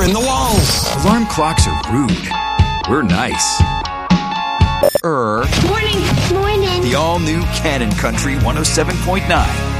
in the walls. Alarm clocks are rude. We're nice. Morning. Morning. The all-new Cannon Country 107.9.